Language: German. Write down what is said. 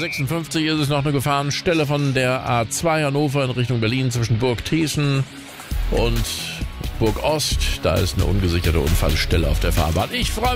A56 ist es noch eine Gefahrenstelle von der A2 Hannover in Richtung Berlin zwischen Burg Thiessen und Burg Ost. Da ist eine ungesicherte Unfallstelle auf der Fahrbahn. Ich freue mich.